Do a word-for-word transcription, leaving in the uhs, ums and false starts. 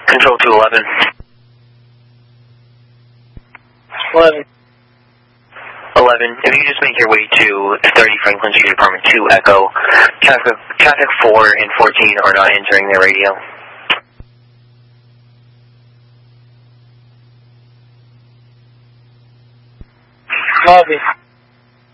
Control two eleven. eleven. eleven, if you just make your way to thirty Franklin Street, apartment two, Echo, traffic, traffic four and fourteen are not entering their radio. Copy.